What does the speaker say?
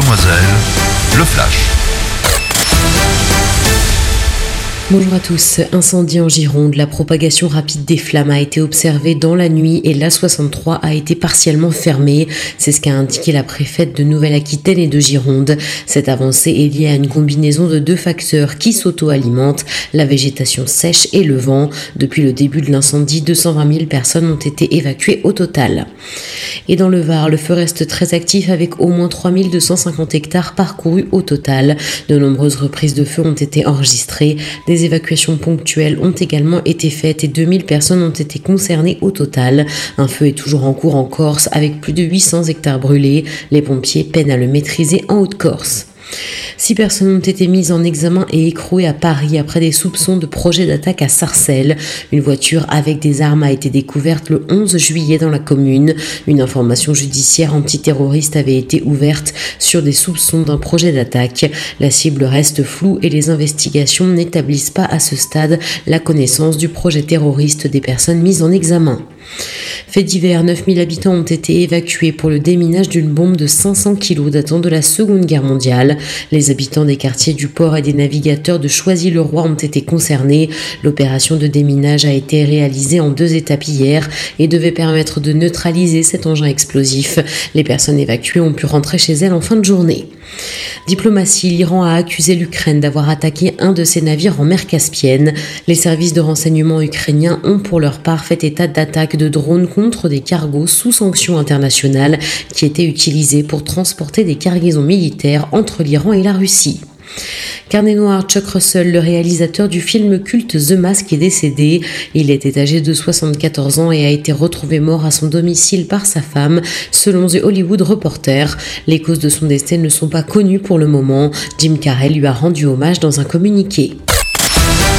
Demoiselle, le flash. Bonjour à tous. Incendie en Gironde. La propagation rapide des flammes a été observée dans la nuit et l'A63 a été partiellement fermée. C'est ce qu'a indiqué la préfète de Nouvelle-Aquitaine et de Gironde. Cette avancée est liée à une combinaison de deux facteurs qui s'auto-alimentent, la végétation sèche et le vent. Depuis le début de l'incendie, 220 000 personnes ont été évacuées au total. Et dans le Var, le feu reste très actif avec au moins 3250 hectares parcourus au total. De nombreuses reprises de feu ont été enregistrées. Des évacuations ponctuelles ont également été faites et 2000 personnes ont été concernées au total. Un feu est toujours en cours en Corse avec plus de 800 hectares brûlés. Les pompiers peinent à le maîtriser en Haute-Corse. 6 personnes ont été mises en examen et écrouées à Paris après des soupçons de projet d'attaque à Sarcelles. Une voiture avec des armes a été découverte le 11 juillet dans la commune. Une information judiciaire antiterroriste avait été ouverte sur des soupçons d'un projet d'attaque. La cible reste floue et les investigations n'établissent pas à ce stade la connaissance du projet terroriste des personnes mises en examen. Fait divers, 9000 habitants ont été évacués pour le déminage d'une bombe de 500 kg datant de la Seconde Guerre mondiale. Les habitants des quartiers du Port et des navigateurs de Choisy-le-Roi ont été concernés. L'opération de déminage a été réalisée en 2 étapes hier et devait permettre de neutraliser cet engin explosif. Les personnes évacuées ont pu rentrer chez elles en fin de journée. Diplomatie, l'Iran a accusé l'Ukraine d'avoir attaqué un de ses navires en mer Caspienne. Les services de renseignement ukrainiens ont pour leur part fait état d'attaques de drones contre des cargos sous sanctions internationales qui étaient utilisés pour transporter des cargaisons militaires entre l'Iran et la Russie. Carnet noir, Chuck Russell, le réalisateur du film culte The Mask, est décédé. Il était âgé de 74 ans et a été retrouvé mort à son domicile par sa femme, selon The Hollywood Reporter. Les causes de son décès ne sont pas connues pour le moment. Jim Carrey lui a rendu hommage dans un communiqué.